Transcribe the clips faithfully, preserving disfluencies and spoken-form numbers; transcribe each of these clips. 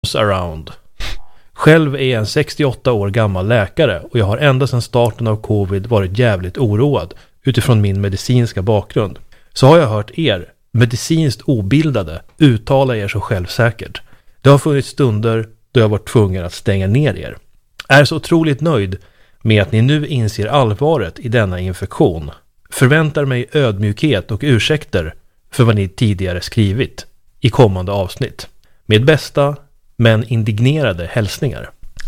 around. Själv är jag en sextioåtta år gammal läkare och jag har ända sedan starten av covid varit jävligt oroad utifrån min medicinska bakgrund. Så har jag hört er, medicinskt obildade, uttala er så självsäkert. Det har funnits stunder då jag varit tvungen att stänga ner er. Är så otroligt nöjd med att ni nu inser allvaret i denna infektion. Förväntar mig ödmjukhet och ursäkter för vad ni tidigare skrivit i kommande avsnitt. Med bästa men indignerade hälsningar.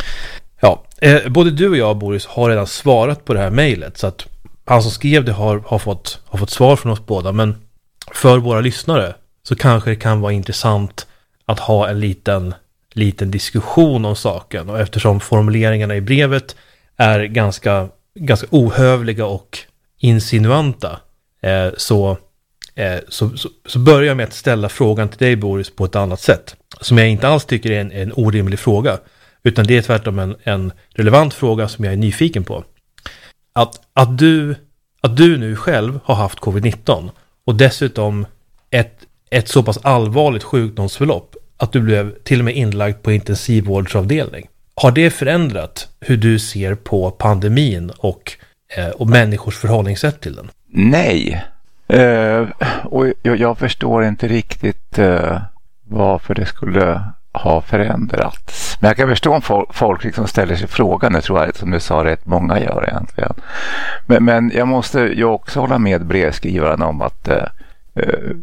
Ja, eh, både du och jag, Boris, har redan svarat på det här mejlet, så att han som skrev det har, har, fått, har fått svar från oss båda, men för våra lyssnare så kanske det kan vara intressant att ha en liten, liten diskussion om saken, och eftersom formuleringarna i brevet är ganska, ganska ohövliga och insinuanta eh, så, eh, så, så, så börjar jag med att ställa frågan till dig, Boris, på ett annat sätt, som jag inte alls tycker är en, en orimlig fråga, utan det är tvärtom en, en relevant fråga som jag är nyfiken på. Att, att, du, att du nu själv har haft covid nitton och dessutom ett, ett så pass allvarligt sjukdomsförlopp att du blev till och med inlagd på intensivvårdsavdelning. Har det förändrat hur du ser på pandemin och, eh, och människors förhållningssätt till den? Nej. Uh, och jag, jag förstår inte riktigt uh, varför det skulle ha förändrats. Men jag kan förstå om folk, folk liksom ställer sig frågan. Jag tror att, som du sa, rätt många gör egentligen. Men, men jag måste ju också hålla med brevskrivaren om att uh, uh,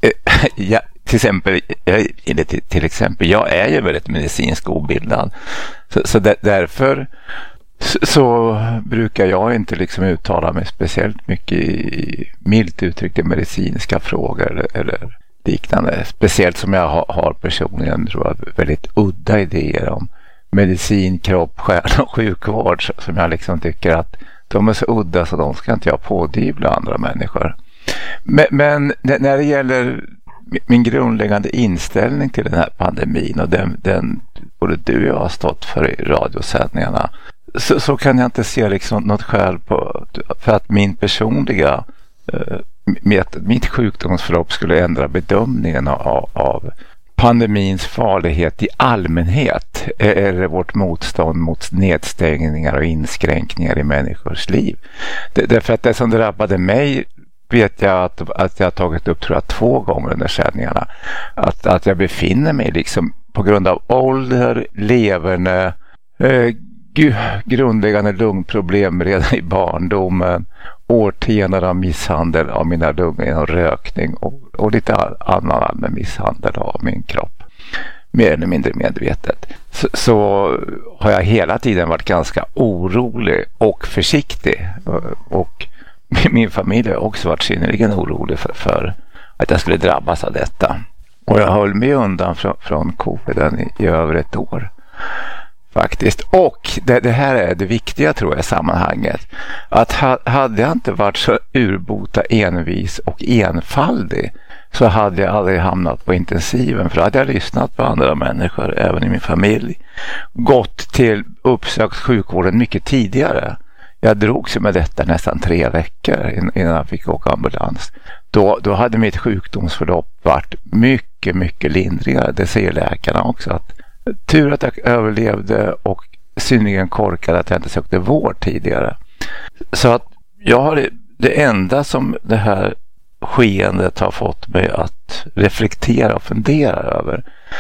ja, till exempel, eller till, till exempel, jag är ju väldigt medicinskt obildad. Så, så där, därför så, så brukar jag inte liksom uttala mig speciellt mycket i, milt uttryckt i medicinska frågor eller, eller liknande. Speciellt som jag har, har personligen, tror jag, väldigt udda idéer om medicin, kropp, själ och sjukvård, som jag liksom tycker att de är så udda så de ska inte jag pådyvla andra människor. Men, men när det gäller min grundläggande inställning till den här pandemin och den, den både du och jag har stått för i radiosändningarna, så, så kan jag inte se liksom något skäl på, för att min personliga eh, mitt, mitt sjukdomsförlopp skulle ändra bedömningen av, av pandemins farlighet i allmänhet eller vårt motstånd mot nedstängningar och inskränkningar i människors liv. Det, därför att det som drabbade mig vet jag att, att jag har tagit upp, tror jag, två gånger under sändningarna. Att, att jag befinner mig liksom på grund av ålder, leverne, eh, grundläggande lungproblem redan i barndomen, årtionden av misshandel av mina lungor och rökning och, och lite annan allmän misshandel av min kropp. Mer eller mindre medvetet. Så, så har jag hela tiden varit ganska orolig och försiktig, och, och min familj har också varit synnerligen orolig för, för att jag skulle drabbas av detta. Och jag höll mig undan från, från coviden i, i över ett år. Faktiskt. Och det, det här är det viktiga, tror jag, i sammanhanget. Att ha, hade jag inte varit så urbota envis och enfaldig, så hade jag aldrig hamnat på intensiven. För hade jag lyssnat på andra människor, även i min familj, gått till uppsökt sjukvården mycket tidigare. Jag drog sig med detta nästan tre veckor innan jag fick åka ambulans. Då, då hade mitt sjukdomsförlopp varit mycket, mycket lindrigare. Det säger läkarna också. Att tur att jag överlevde och synnerligen korkad att jag inte sökte vård tidigare. Så att jag har det, det enda som det här skeendet har fått mig att reflektera och fundera över.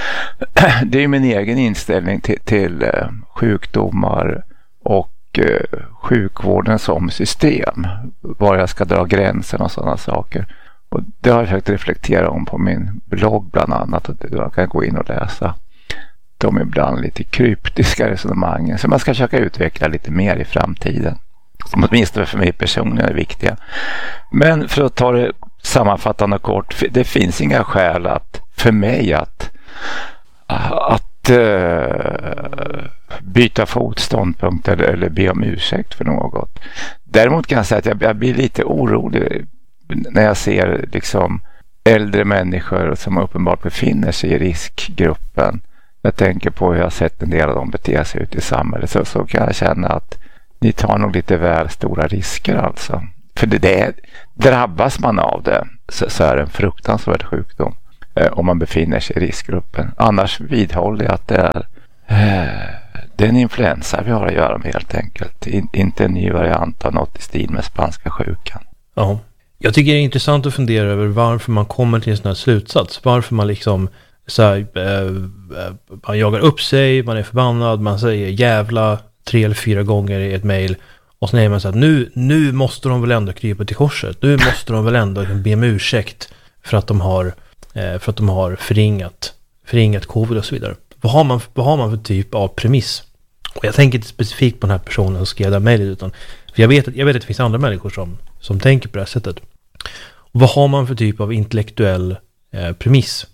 Det är min egen inställning till, till sjukdomar och sjukvården som system, var jag ska dra gränsen och sådana saker. Och det har jag försökt reflektera om på min blogg bland annat, och jag kan gå in och läsa de ibland lite kryptiska resonemangen som man ska försöka utveckla lite mer i framtiden, som åtminstone för mig personligen är viktiga. Men för att ta det sammanfattande kort, det finns inga skäl att, för mig att att uh, byta fotståndpunkt eller, eller be om ursäkt för något. Däremot kan jag säga att jag, jag blir lite orolig när jag ser liksom äldre människor som uppenbart befinner sig i riskgruppen. Jag tänker på hur jag har sett en del av dem bete sig ut i samhället, så, så kan jag känna att ni tar nog lite väl stora risker alltså. För det, det är, drabbas man av det, så, så är det en fruktansvärd sjukdom. eh, om man befinner sig i riskgruppen. Annars vidhåller jag att det är eh, det är en influensa vi har att göra med helt enkelt. In, inte en ny variant av något i stil med spanska sjukan. Ja. Jag tycker det är intressant att fundera över varför man kommer till en sån här slutsats. Varför man liksom så här, eh, man jagar upp sig, man är förbannad, man säger jävla tre eller fyra gånger i ett mejl. Och sen är man så att nu, nu måste de väl ändå krypa till korset. Nu måste de väl ändå be om ursäkt för att de har, eh, för att de har förringat, förringat covid och så vidare. Vad har man, vad har man för typ av premiss? Och jag tänker inte specifikt på den här personen som skrev det här mejlet, utan för jag vet att, jag vet att det finns andra människor som, som tänker på det här sättet. Och vad har man för typ av intellektuell eh, premiss?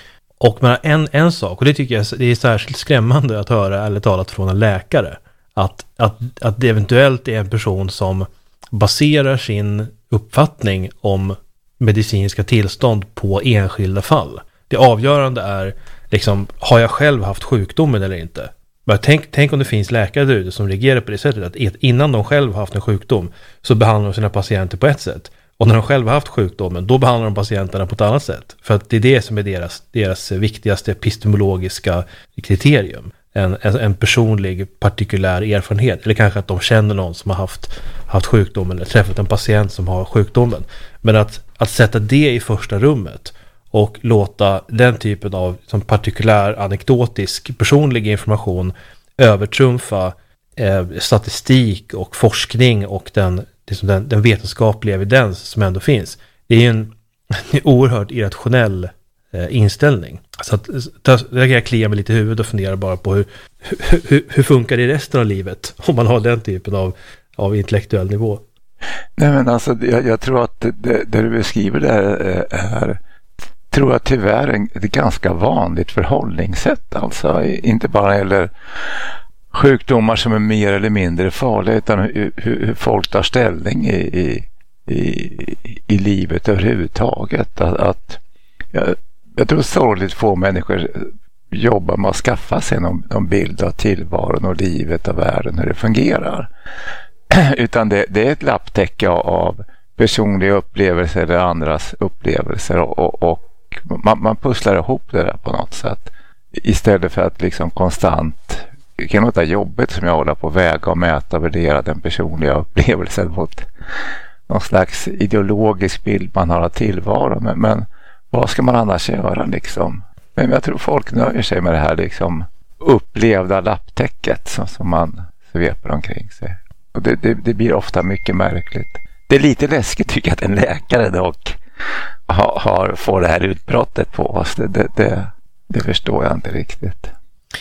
Och men en, en sak, och det tycker jag det är särskilt skrämmande att höra eller talat från en läkare, att, att, att det eventuellt är en person som baserar sin uppfattning om medicinska tillstånd på enskilda fall. Det avgörande är liksom, har jag själv haft sjukdomen eller inte? Men tänk, tänk om det finns läkare där ute som reagerar på det sättet att innan de själv har haft en sjukdom så behandlar de sina patienter på ett sätt. Och när de själva har haft sjukdomen, då behandlar de patienterna på ett annat sätt. För att det är det som är deras, deras viktigaste epistemologiska kriterium. En, en, en personlig, partikulär erfarenhet. Eller kanske att de känner någon som har haft, haft sjukdomen eller träffat en patient som har sjukdomen. Men att, att sätta det i första rummet och låta den typen av som partikulär, anekdotisk, personlig information övertrumfa eh, statistik och forskning och den liksom den, den vetenskapliga evidens som ändå finns. Det är ju en, en oerhört irrationell eh, inställning. Så att, där kan jag klia mig lite i huvudet och fundera bara på hur, hur, hur funkar det i resten av livet om man har den typen av, av intellektuell nivå. Nej, men alltså, jag, jag tror att det, det, det du beskriver där är, tror jag tyvärr är ett ganska vanligt förhållningssätt. Alltså inte bara gäller sjukdomar som är mer eller mindre farliga, utan hur, hur folk tar ställning i, i, i, i livet överhuvudtaget. Att, att, jag, jag tror sorgligt få människor jobbar med att skaffa sig någon, någon bild av tillvaron och livet och världen, hur det fungerar. Utan det, det är ett lapptäcke av personliga upplevelser eller andras upplevelser och, och, och man, man pusslar ihop det där på något sätt. Istället för att liksom konstant, det kan låta jobbigt som jag håller på att väga och mäta och värdera den personliga upplevelsen mot någon slags ideologisk bild man har av tillvaron. Men, men vad ska man annars göra liksom? Men jag tror folk nöjer sig med det här liksom upplevda lapptäcket som, som man sveper omkring sig. Och det, det, det blir ofta mycket märkligt. Det är lite läskigt tycker jag att en läkare dock har, har får det här utbrottet på oss. Det, det, det, det förstår jag inte riktigt.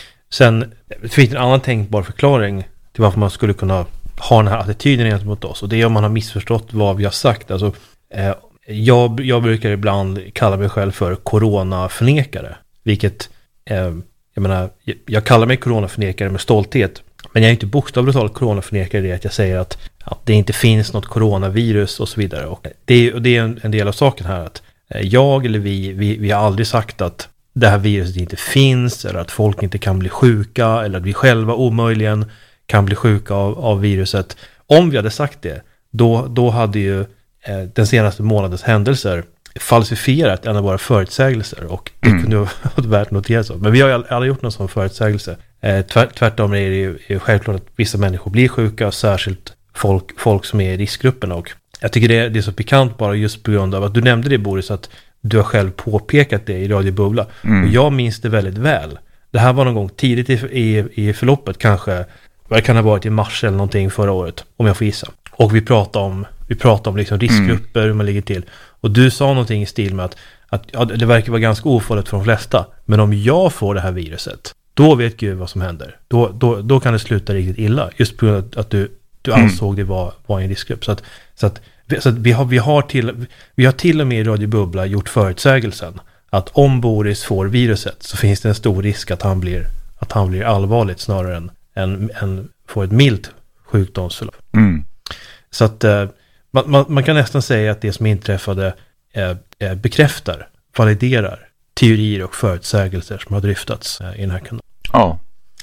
Sen finns en annan tänkbar förklaring till varför man skulle kunna ha den här attityden gentemot oss. Och det är om man har missförstått vad vi har sagt. Alltså, eh, jag, jag brukar ibland kalla mig själv för coronaförnekare. Vilket, eh, jag menar, jag, jag kallar mig coronaförnekare med stolthet. Men jag är inte bokstavligt talat coronaförnekare i det att jag säger att, att det inte finns något coronavirus och så vidare. Och det, och det är en, en del av saken här att eh, jag eller vi, vi, vi har aldrig sagt att det här viruset inte finns eller att folk inte kan bli sjuka eller att vi själva omöjligen kan bli sjuka av, av viruset. Om vi hade sagt det, då, då hade ju eh, den senaste månadens händelser falsifierat en av våra förutsägelser och det mm. kunde ju vara värt att notera så. Men vi har ju aldrig gjort någon sån förutsägelse. Eh, tvärt, tvärtom är det ju är självklart att vissa människor blir sjuka, särskilt folk, folk som är i riskgrupperna. Och jag tycker det, det är så pikant bara just på grund av att du nämnde det, Boris, att du har själv påpekat det i Radio Bubbla. Mm. Och jag minns det väldigt väl. Det här var någon gång tidigt i, i, i förloppet, kanske, det kan ha varit i mars eller någonting förra året, om jag får gissa. Och vi pratade om, vi pratade om liksom riskgrupper, mm. hur man ligger till. Och du sa någonting i stil med att, att ja, det verkar vara ganska ofarligt för de flesta. Men om jag får det här viruset, då vet Gud vad som händer. Då, då, då kan det sluta riktigt illa. Just på grund av att du, du mm. ansåg det var, var en riskgrupp. Så att, så att Så att vi, har, vi, har till, vi har till och med i Radio Bubbla gjort förutsägelsen att om Boris får viruset så finns det en stor risk att han blir, att han blir allvarligt snarare än, än, än får ett milt sjukdomsförlopp. Mm. Så att eh, man, man, man kan nästan säga att det som inträffade eh, eh, bekräftar, validerar teorier och förutsägelser som har dryftats eh, i den här kanalen. Ja.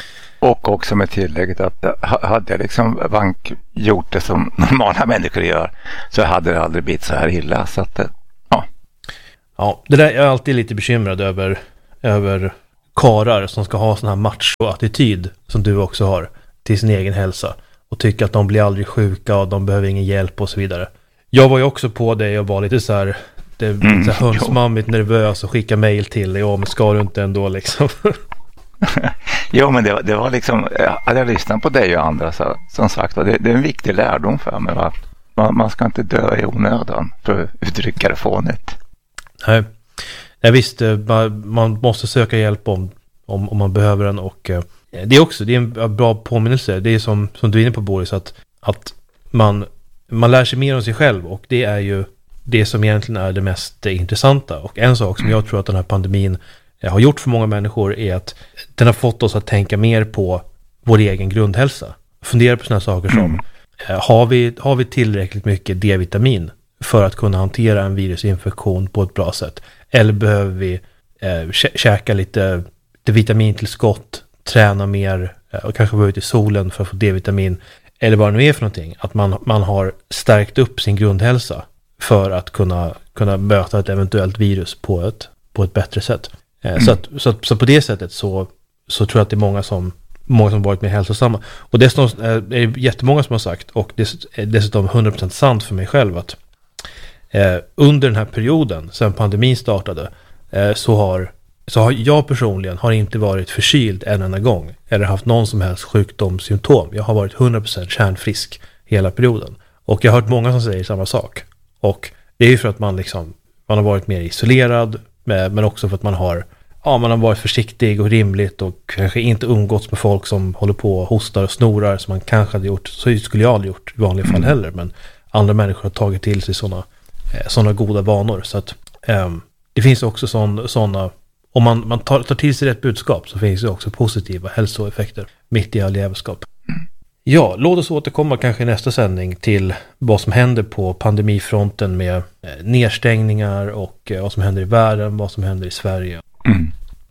Och också med tillägget att hade jag liksom vank gjort det som normala människor gör så hade det aldrig blivit så här illa. Så att, ja. Ja, det där är jag alltid lite bekymrad över, över karar som ska ha sån här macho-attityd som du också har till sin egen hälsa och tycker att de blir aldrig sjuka och de behöver ingen hjälp och så vidare. Jag var ju också på det och var lite så här, det, mm, så här hönsmammigt nervös och skicka mejl till dig. Ja, men ska du inte ändå liksom? Jo, men det, det var liksom, hade jag lyssnat på dig och andra så, som sagt, det, det är en viktig lärdom för mig. Va? Man, man ska inte dö i onödan, för att uttrycka det fånigt. Nej, jag visste, man måste söka hjälp om, om, om man behöver den. Och det är också, det är en bra påminnelse. Det är som, som du är inne på, Boris, att, att man, man lär sig mer om sig själv, och det är ju det som egentligen är det mest intressanta. Och en sak som jag tror att den här pandemin har gjort för många människor är att den har fått oss att tänka mer på vår egen grundhälsa. Fundera på sådana saker som mm. har, vi, har vi tillräckligt mycket D-vitamin för att kunna hantera en virusinfektion på ett bra sätt? Eller behöver vi eh, kä- käka lite, lite vitamintillskott, träna mer eh, och kanske vara ute i solen för att få D-vitamin? Eller vad det nu är för någonting. Att man, man har stärkt upp sin grundhälsa för att kunna, kunna möta ett eventuellt virus på ett, på ett bättre sätt. Mm. Så, att, så, att, så på det sättet så, så tror jag att det är många som många som varit mer hälsosamma. Och dessutom är det jättemånga som har sagt, och det är dessutom hundra procent sant för mig själv, att eh, under den här perioden sedan pandemin startade eh, så, har, så har jag personligen har inte varit förkyld en enda gång eller haft någon som helst sjukdomssymptom. Jag har varit hundra procent kärnfrisk hela perioden. Och jag har hört många som säger samma sak. Och det är ju för att man liksom man har varit mer isolerad, men också för att man har ja, man har varit försiktig och rimligt och kanske inte umgåtts med folk som håller på och hostar och snorar som man kanske hade gjort. Så skulle jag aldrig gjort i vanliga fall heller, men andra människor har tagit till sig sådana sådana goda vanor. Så att eh, det finns också sådana, om man, man tar, tar till sig rätt budskap, så finns det också positiva hälsoeffekter mitt i all jävelskap. Ja, låt oss återkomma kanske i nästa sändning till vad som händer på pandemifronten med eh, nedstängningar och eh, vad som händer i världen, vad som händer i Sverige. Mm.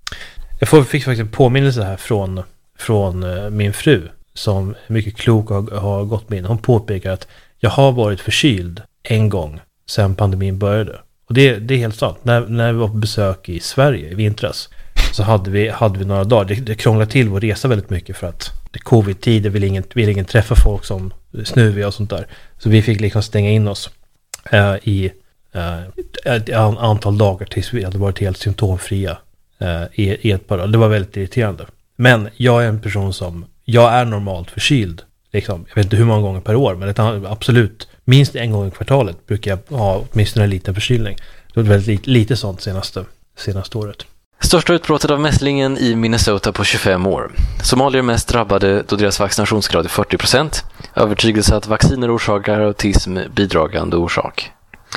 Jag får, fick faktiskt en påminnelse här från, från eh, min fru som mycket klok har, har gått med in. Hon påpekar att jag har varit förkyld en gång sedan pandemin började. Och det, det är helt sant. När, när vi var på besök i Sverige i vintras så hade vi, hade vi några dagar. Det, det krånglade till vår resa väldigt mycket för att det covid-tider vill ingen, vill ingen träffa folk som snuviga och sånt där. Så vi fick liksom stänga in oss äh, i äh, ett antal dagar tills vi hade varit helt symptomfria äh, i, i ett par dagar. Det var väldigt irriterande. Men jag är en person som, jag är normalt förkyld. Liksom, jag vet inte hur många gånger per år, men det, absolut minst en gång i kvartalet brukar jag ha åtminstone en liten förkylning. Det var väldigt lite, lite sånt senaste, senaste året. Största utbrottet av mässlingen i Minnesota på tjugofem år. Somalier är mest drabbade då deras vaccinationsgrad är fyrtio procent. Övertygelse att vacciner orsakar autism bidragande orsak.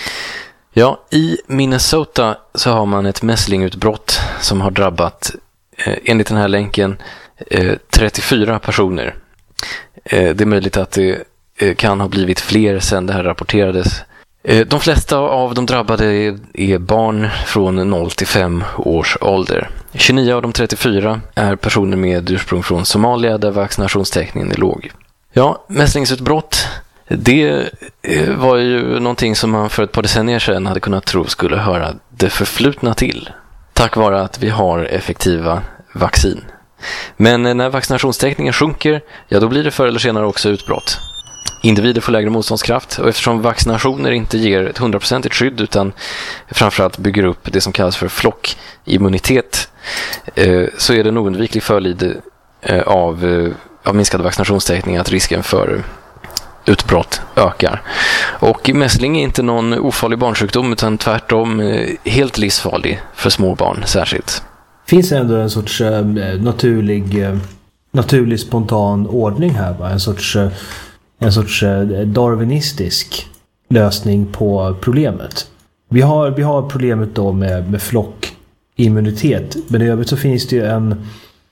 Ja, i Minnesota så har man ett mässlingutbrott som har drabbat, eh, enligt den här länken, eh, trettiofyra personer. Eh, det är möjligt att det eh, kan ha blivit fler sedan det här rapporterades. De flesta av de drabbade är barn från noll till fem års ålder. tjugonio av de trettiofyra är personer med ursprung från Somalia där vaccinationstäckningen är låg. Ja, mässlingsutbrott, det var ju någonting som man för ett par decennier sedan hade kunnat tro skulle höra det förflutna till. Tack vare att vi har effektiva vaccin. Men när vaccinationstäckningen sjunker, ja då blir det förr eller senare också utbrott. Individer får lägre motståndskraft, och eftersom vaccinationer inte ger ett hundraprocentigt skydd utan framförallt bygger upp det som kallas för flockimmunitet, eh, så är det en oundviklig följd eh, av, eh, av minskad vaccinationstäckning att risken för utbrott ökar. Och mässling är inte någon ofarlig barnsjukdom utan tvärtom eh, helt livsfarlig för små barn särskilt. Finns det ändå en sorts eh, naturlig, eh, naturlig spontan ordning här, va? En sorts eh, en sorts darwinistisk lösning på problemet. Vi har, vi har problemet då med, med flockimmunitet, men i övrigt så finns det ju en,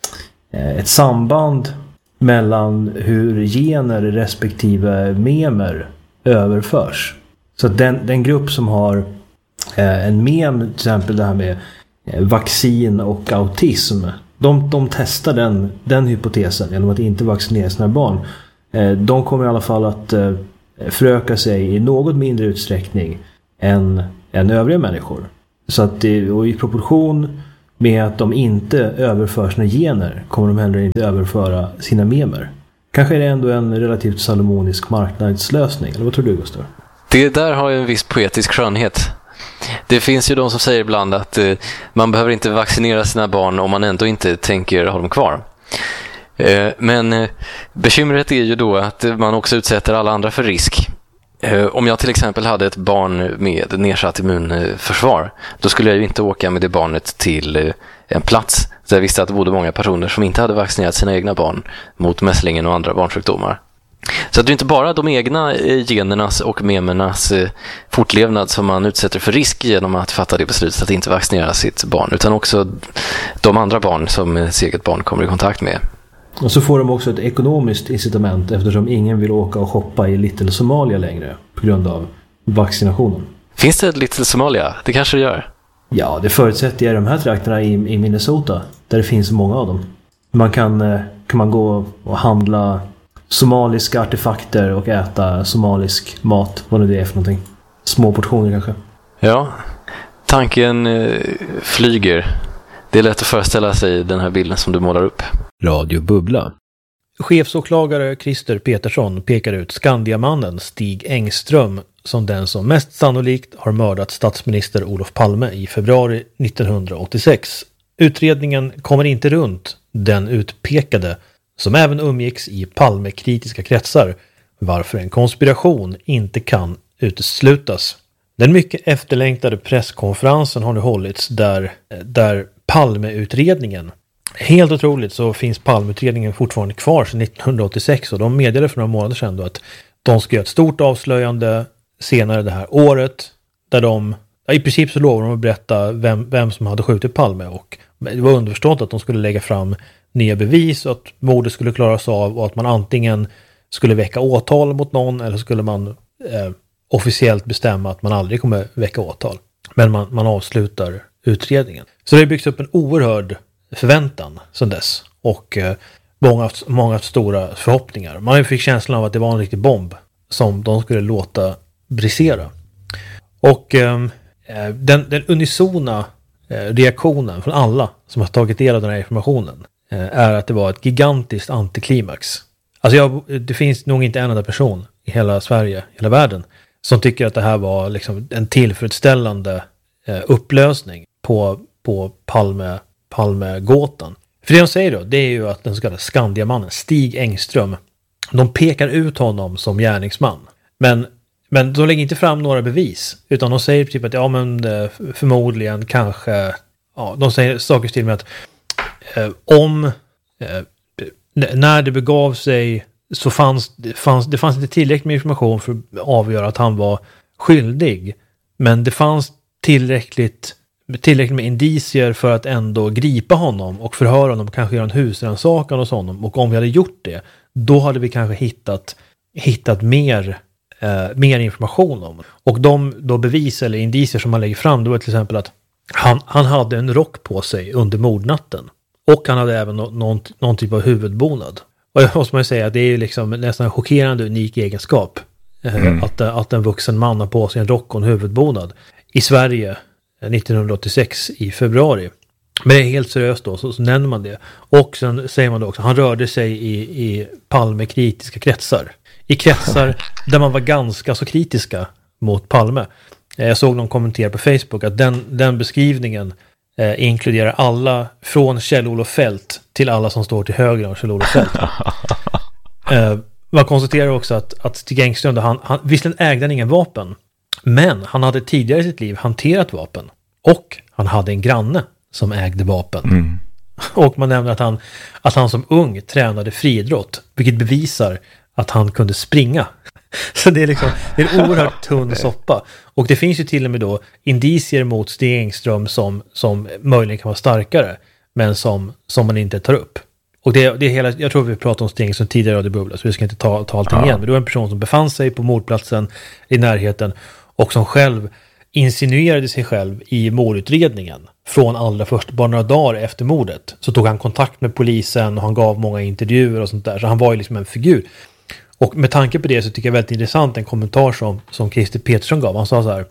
ett samband mellan hur gener respektive memer överförs. Så att den, den grupp som har en mem, till exempel det här med vaccin och autism, de, de testar den, den hypotesen genom att inte vaccinera sina barn. De kommer i alla fall att föröka sig i något mindre utsträckning än, än övriga människor. Så att det, och i proportion med att de inte överför sina gener kommer de heller inte överföra sina memer. Kanske är det ändå en relativt salomonisk marknadslösning. Eller vad tror du, Gustav? Det där har ju en viss poetisk skönhet. Det finns ju de som säger ibland att eh, man behöver inte vaccinera sina barn om man ändå inte tänker ha dem kvar. Eh, men eh, bekymret är ju då att man också utsätter alla andra för risk. Eh, om jag till exempel hade ett barn med nedsatt immunförsvar, då skulle jag ju inte åka med det barnet till eh, en plats där jag visste att det bodde många personer som inte hade vaccinerat sina egna barn mot mässlingen och andra barnsjukdomar. Så det är inte bara de egna genernas och memernas fortlevnad som man utsätter för risk genom att fatta det beslutet att inte vaccinera sitt barn, utan också de andra barn som ens eget barn kommer i kontakt med. Och så får de också ett ekonomiskt incitament eftersom ingen vill åka och shoppa i Little Somalia längre på grund av vaccinationen. Finns det ett Little Somalia? Det kanske det gör. Ja, det förutsätter jag i de här trakterna i, i Minnesota där det finns många av dem. Man kan, kan man gå och handla somaliska artefakter och äta somalisk mat, vad nu det är för någonting. Små portioner kanske. Ja, tanken eh, flyger. Det är lätt att föreställa sig den här bilden som du målar upp. Radio Bubbla. Chefsåklagare Christer Petersson pekar ut Skandiamannen Stig Engström som den som mest sannolikt har mördat statsminister Olof Palme i februari nittonhundraåttiosex. Utredningen kommer inte runt den utpekade som även umgicks i Palme-kritiska kretsar, varför en konspiration inte kan uteslutas. Den mycket efterlängtade presskonferensen har nu hållits där, där Palme-utredningen, helt otroligt så finns Palme-utredningen fortfarande kvar sedan nittonhundraåttiosex och de meddelade för några månader sedan då att de ska göra ett stort avslöjande senare det här året där de, ja, i princip så lovar de att berätta vem, vem som hade skjutit Palme och det var underförstått att de skulle lägga fram nya bevis och att mordet skulle klaras av och att man antingen skulle väcka åtal mot någon eller skulle man eh, officiellt bestämma att man aldrig kommer väcka åtal. Men man, man avslutar utredningen. Så det byggs upp en oerhörd förväntan sedan dess och eh, många, många stora förhoppningar. Man fick känslan av att det var en riktig bomb som de skulle låta brisera. Och eh, den, den unisona eh, reaktionen från alla som har tagit del av den här informationen är att det var ett gigantiskt antiklimax. Alltså jag, det finns nog inte en enda person i hela Sverige, hela världen, som tycker att det här var liksom en tillfredsställande eh, upplösning på, på Palme, Palme-gåtan. För det de säger då, det är ju att den så kallade Skandiamannen, Stig Engström, de pekar ut honom som gärningsman. Men, men de lägger inte fram några bevis, utan de säger typ att ja men förmodligen, kanske, ja, de säger saker till med att Eh, om eh, när det begav sig så fanns, fanns det fanns inte tillräckligt med information för att avgöra att han var skyldig, men det fanns tillräckligt tillräckligt med indicier för att ändå gripa honom och förhöra honom och kanske göra en husrannsakan hos honom, och om vi hade gjort det då hade vi kanske hittat hittat mer eh, mer information om. Och de då bevis eller indicier som man lägger fram, då var till exempel att han, han hade en rock på sig under mordnatten. Och han hade även någon, någon typ av huvudbonad. Och jag måste man säga att det är liksom nästan en chockerande unik egenskap. Mm. Att, att en vuxen man har på sig en rock och en huvudbonad. I Sverige nittonhundraåttiosex i februari. Men det är helt seriöst då, så, så nämner man det. Och sen säger man då också, han rörde sig i, i Palme-kritiska kretsar. I kretsar där man var ganska så kritiska mot Palme. Jag såg någon kommentera på Facebook att den, den beskrivningen eh, inkluderar alla från Kjell-Olof Feldt till alla som står till höger om Kjell-Olof Feldt. eh, man konstaterar också att, att Stig Engström, han, han, visserligen ägde han ingen vapen, men han hade tidigare i sitt liv hanterat vapen. Och han hade en granne som ägde vapen. Mm. Och man nämner att han, att han som ung tränade friidrott, vilket bevisar att han kunde springa. Så det är liksom det är en oerhört tunn soppa. Och det finns ju till och med då indicier mot Stig Engström som, som möjligen kan vara starkare, men som, som man inte tar upp. Och det, det är hela, jag tror vi pratade om Stig Engström tidigare av det bubbla, så vi ska inte ta, ta allting ja. igen. Men det var en person som befann sig på mordplatsen i närheten och som själv insinuerade sig själv i mordutredningen från allra först, bara några dagar efter mordet. Så tog han kontakt med polisen och han gav många intervjuer och sånt där. Så han var ju liksom en figur. Och med tanke på det så tycker jag väldigt intressant en kommentar som, som Christer Petersson gav. Han sa så här: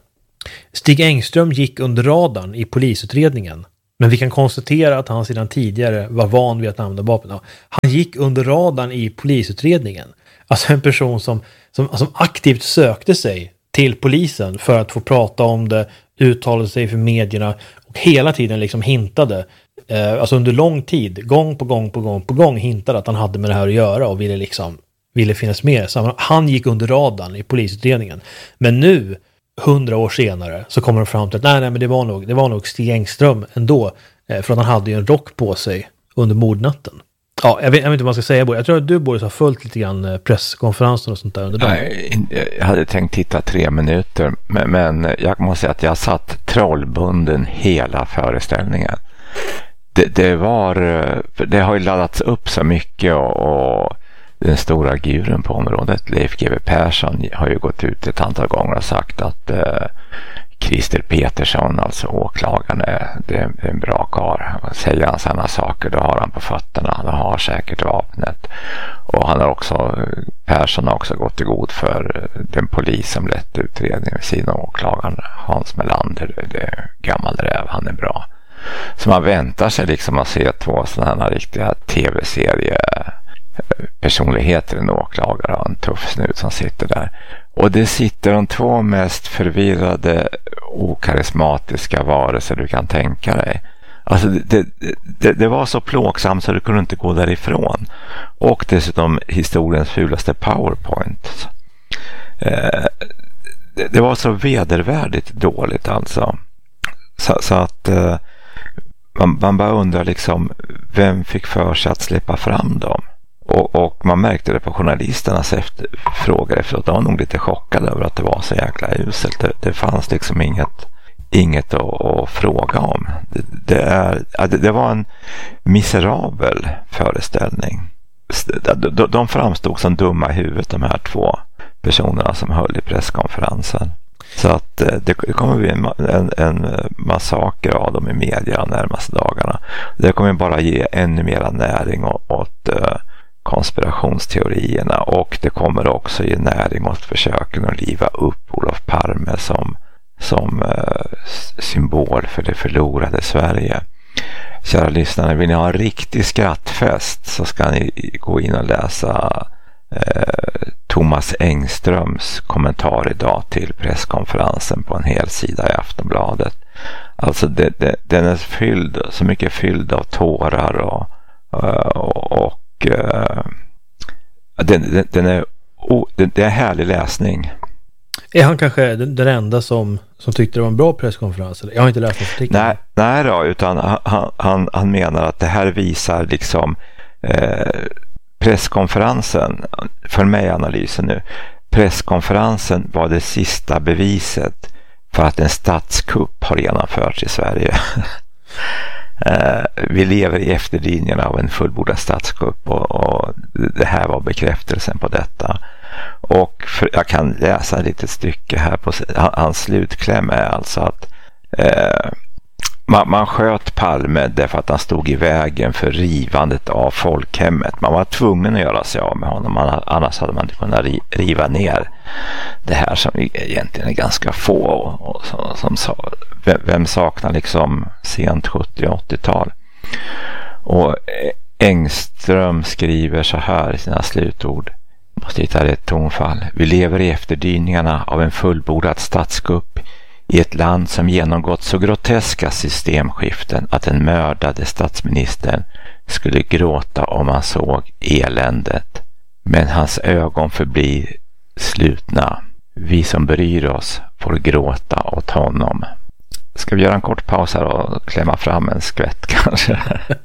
Stig Engström gick under radarn i polisutredningen. Men vi kan konstatera att han sedan tidigare var van vid att använda vapen. Ja, han gick under radarn i polisutredningen. Alltså en person som, som, som aktivt sökte sig till polisen för att få prata om det, uttalade sig för medierna och hela tiden liksom hintade, eh, alltså under lång tid, gång på gång på gång på gång hintade att han hade med det här att göra och ville liksom ville finnas med. Så han gick under radarn i polisutredningen. Men nu, hundra år senare, så kommer de fram till att nej, nej men det var nog, det var nog Stig Engström ändå, eh, för att han hade ju en rock på sig under mordnatten. Ja, jag vet, jag vet inte vad man ska säga, Boris. Jag tror att du, Boris, har följt lite grann presskonferensen och sånt där under dagen. Nej, jag hade tänkt titta tre minuter, men, men jag måste säga att jag satt trollbunden hela föreställningen. Det, det var, det har ju laddats upp så mycket och, och den stora guren på området, Leif G W Persson, har ju gått ut ett antal gånger och sagt att eh, Christer Petersson, alltså åklagaren, det är en bra karl. Säger han sådana saker, då har han på fötterna. Han har säkert vapnet. Och han har också, Persson har också gått i god för den polis som lett utredningen vid sidan av åklagaren, Hans Melander. Det är gammal räv, han är bra. Så man väntar sig liksom att se två sådana här riktiga tv-serie personligheter, en åklagare och en tuff snut som sitter där. Och det sitter de två mest förvirrade, okarismatiska varelser du kan tänka dig. Alltså det, det, det var så plågsamt så du kunde inte gå därifrån. Och dessutom historiens fulaste PowerPoint. Eh, det, det var så vedervärdigt dåligt alltså. Så, så att eh, man, man bara undrar liksom, vem fick för sig att släppa fram dem? Och, och man märkte det på journalisternas efter, frågor efteråt. De var nog lite chockade över att det var så jäkla uselt. Det, det fanns liksom inget, inget att, att fråga om. Det, det, är, det, det var en miserabel föreställning. De, de framstod som dumma i huvudet, de här två personerna som höll i presskonferensen. Så att det kommer bli en, en, en massaker av dem i media de närmaste dagarna. Det kommer bara ge ännu mera näring åt, åt konspirationsteorierna, och det kommer också ge näring åt försöken att liva upp Olof Palme som, som uh, symbol för det förlorade Sverige. Kära lyssnare, vill ni ha en riktig skrattfest så ska ni gå in och läsa uh, Thomas Engströms kommentar idag till presskonferensen på en hel sida i Aftonbladet. Alltså det, det, den är fylld, så mycket fylld av tårar och, och, och uh, den, den, den är oh, den, det är härlig läsning. Är han kanske den, den enda som, som tyckte det var en bra presskonferens? Jag har inte läst den artikeln. Nej, nej då, utan han, han, han menar att det här visar liksom eh, presskonferensen, för mig analysen nu, presskonferensen var det sista beviset för att en statskupp har genomförts i Sverige. eh, vi lever i efterlinjerna av en fullbordad statskupp, och, och det här var bekräftelsen på detta. Och för, jag kan läsa ett litet stycke här på hans slutkläm är alltså att eh, man, man sköt Palme därför att han stod i vägen för rivandet av folkhemmet. Man var tvungen att göra sig av med honom, annars hade man inte kunnat riva ner det här som egentligen är ganska få, och, och som, som sa, vem, vem saknar liksom sent sjuttio- och åttiotal. Och Engström skriver så här i sina slutord: måste hitta rätt tonfall. Vi lever i efterdyningarna av en fullbordad statskupp i ett land som genomgått så groteska systemskiften att den mördade statsministern skulle gråta om han såg eländet. Men hans ögon förblir slutna. Vi som bryr oss får gråta åt honom. Ska vi göra en kort paus här och klämma fram en skvätt kanske?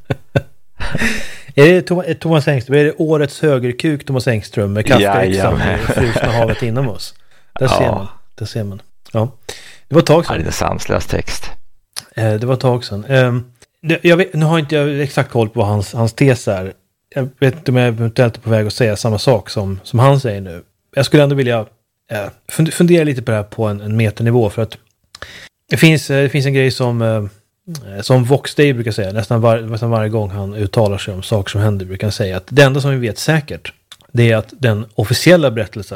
Är det Thomas, Thomas Engström? Är det årets högerkuk Thomas Engström med kaffeyxan i frusna havet inom oss? Där ja. ser man. Där ser man. Ja. Det var ett tag sedan. Ja, det är sanslös text. Eh, det var ett tag sedan. Eh, det, jag vet, nu har inte jag exakt koll på hans, hans tes här. Jag vet inte om jag eventuellt är på väg att säga samma sak som, som han säger nu. Jag skulle ändå vilja eh, fundera lite på det här på en, en meternivå, för att det finns, det finns en grej som eh, som Vox Day brukar säga, nästan, var, nästan varje gång han uttalar sig om saker som händer brukar han säga att det enda som vi vet säkert, det är att den officiella berättelsen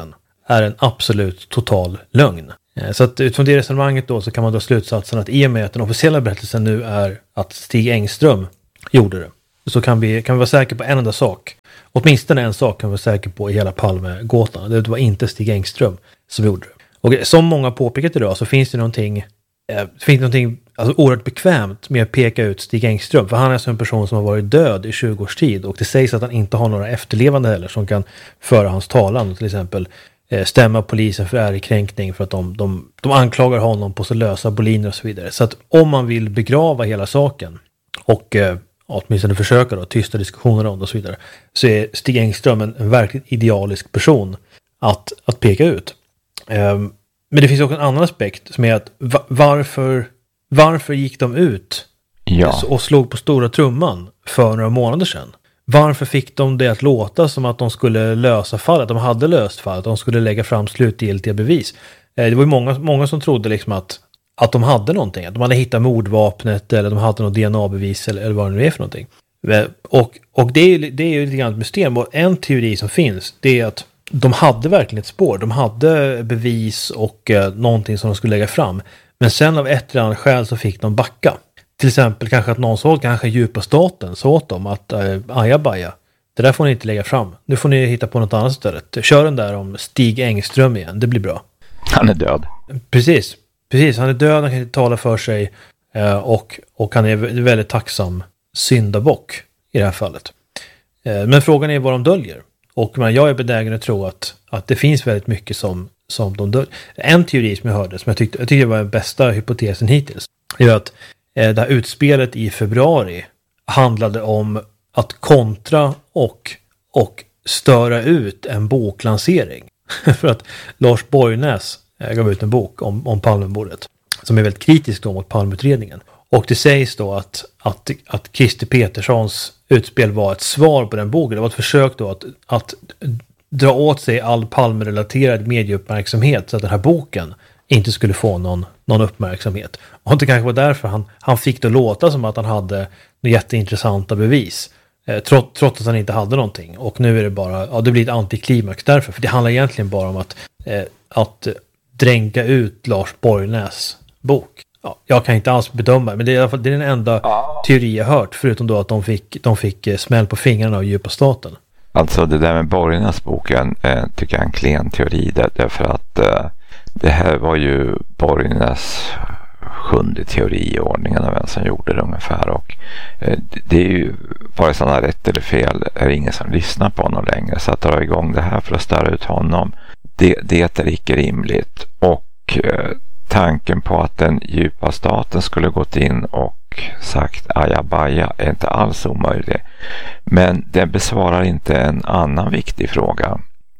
är en absolut total lögn. Så att utifrån det resonemanget då så kan man dra slutsatsen att i och med att den officiella berättelsen nu är att Stig Engström gjorde det, så kan vi, kan vi vara säkra på en enda sak. Åtminstone en sak kan vi vara säkra på i hela Palmegåtan. Det var inte Stig Engström som gjorde det. Och som många påpekat idag så finns det någonting, eh, finns det någonting alltså, oerhört bekvämt med att peka ut Stig Engström. För han är alltså en person som har varit död i tjugo års tid. Och det sägs att han inte har några efterlevande heller som kan föra hans talan. Till exempel eh, stämma polisen för ärekränkning för att de, de, de anklagar honom på så lösa boliner och så vidare. Så att om man vill begrava hela saken och eh, åtminstone försöka då, tysta diskussioner om det och så vidare, så är Stig Engström en, en verkligt idealisk person att, att peka ut. Um, men det finns också en annan aspekt som är att va- varför, varför gick de ut ja. och slog på stora trumman för några månader sedan? Varför fick de det att låta som att de skulle lösa fallet? De hade löst fallet, de skulle lägga fram slutgiltiga bevis. Eh, det var ju många, många som trodde liksom att att de hade någonting, att de hade hittat mordvapnet eller de hade något D N A-bevis eller, eller vad det nu är för någonting. Och, och det är, det är ju lite grann ett mysterium. Och en teori som finns, det är att de hade verkligen ett spår. De hade bevis och eh, någonting som de skulle lägga fram. Men sen av ett eller annat skäl så fick de backa. Till exempel kanske att någon såg, kanske djupa staten så åt dem att eh, ajabaja, det där får ni inte lägga fram. Nu får ni hitta på något annat istället. Kör den där om Stig Engström igen, det blir bra. Han är död. Precis. Precis, han är död, han kan inte tala för sig eh, och, och han är väldigt tacksam syndabock i det här fallet. Eh, men frågan är vad de döljer. Och men, jag är benägen att tro att, att det finns väldigt mycket som, som de döljer. En teori som jag hörde, som jag tyckte, jag tyckte var den bästa hypotesen hittills, är att eh, det här utspelet i februari handlade om att kontra och, och störa ut en boklansering. För att Lars Borgnäs gav ut en bok om, om Palmemordet som är väldigt kritisk då mot Palmeutredningen. Och det sägs då att, att, att Christer Peterssons utspel var ett svar på den boken. Det var ett försök då att, att dra åt sig all Palmerelaterad medieuppmärksamhet så att den här boken inte skulle få någon, någon uppmärksamhet. Och det kanske var därför han, han fick det låta som att han hade jätteintressanta bevis. Eh, trots, trots att han inte hade någonting. Och nu är det bara, ja det blir ett antiklimax därför. För det handlar egentligen bara om att, eh, att dränka ut Lars Borgnäs bok. Ja, jag kan inte alls bedöma, men det är i alla fall det är den enda ja. teori jag hört, förutom då att de fick, de fick smäll på fingrarna av djupa staten. Alltså det där med Borgnäs boken eh, tycker jag är en klen teori där, därför att eh, det här var ju Borgnäs sjunde teori i ordningen av vem som gjorde det ungefär, och eh, det är ju vare sig han har rätt eller fel är ingen som lyssnar på honom längre, så att dra igång det här för att störa ut honom, det, det är icke rimligt. Och eh, tanken på att den djupa staten skulle gått in och sagt ajabaja är inte alls omöjlig, men det besvarar inte en annan viktig fråga.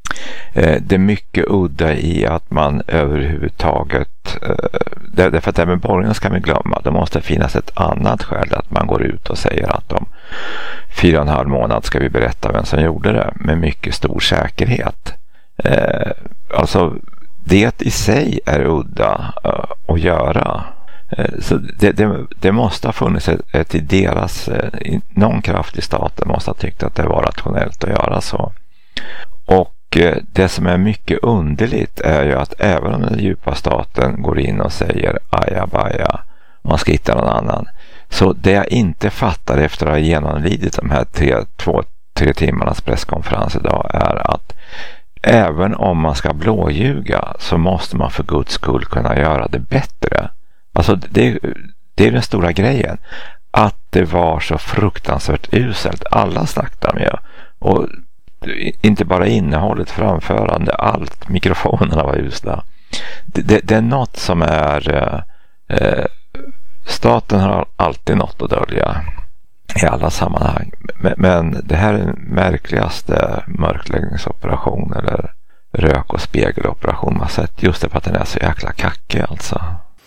Eh, det är mycket udda i att man överhuvudtaget eh, därför att det med Borgnäs ska vi glömma, det måste finnas ett annat skäl att man går ut och säger att om fyra och en halv månad ska vi berätta vem som gjorde det med mycket stor säkerhet. Eh, alltså det i sig är udda uh, att göra. Uh, så det, det, det måste ha funnits ett, ett i deras, uh, någon kraft i staten måste ha tyckt att det var rationellt att göra så. Och uh, det som är mycket underligt är ju att även om den djupa staten går in och säger ajabaja, man ska hitta någon annan. Så det jag inte fattar efter att ha genomlidit de här tre, två, tre timmarnas presskonferens idag är att även om man ska blåljuga så måste man för Guds skull kunna göra det bättre. Alltså det, det är den stora grejen. Att det var så fruktansvärt uselt. Alla snackade med. Och inte bara innehållet, framförande, allt. Mikrofonerna var usla. Det, det, det är något som är... Eh, staten har alltid något att dölja i alla sammanhang. Men det här är den märkligaste mörkläggningsoperation eller rök- och spegeloperation man sett, just för att den är så jäkla kackig alltså.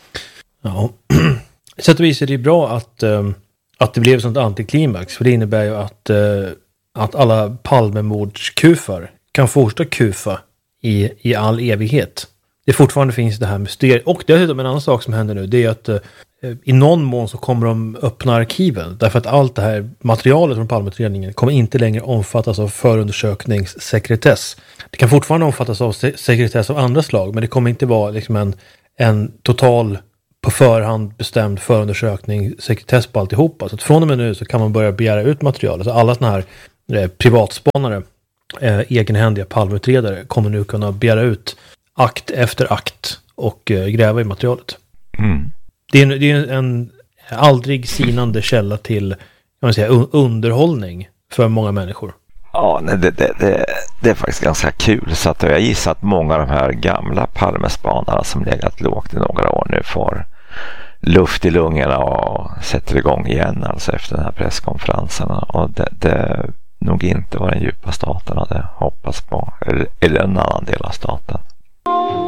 Ja, så att vis är det bra att, att det blev sånt antiklimax, för det innebär ju att, att alla Palmemordskufar kan fortsätta kufa i, i all evighet. Det fortfarande finns det här mysteriet. Och dessutom en annan sak som händer nu, det är att i någon mån så kommer de öppna arkiven. Därför att allt det här materialet från Palmeutredningen kommer inte längre omfattas av förundersökningssekretess. Det kan fortfarande omfattas av se- sekretess av andra slag, men det kommer inte vara liksom en, en total på förhand bestämd förundersökning, sekretess på alltihopa. Så att från och med nu så kan man börja begära ut material. Så alla såna här eh, privatspanare, eh, egenhändiga Palmeutredare kommer nu kunna begära ut akt efter akt och eh, gräva i materialet. Mm. Det är, en, det är en aldrig sinande källa till, jag vill säga, underhållning för många människor. Ja, nej, det, det, det, det är faktiskt ganska kul. Så att jag gissar att många av de här gamla Palmespanarna som legat lågt i några år nu får luft i lungorna och sätter igång igen alltså efter den här presskonferensen. Och det, det nog inte vad den djupa staten hade hoppats på, eller, eller en annan del av staten.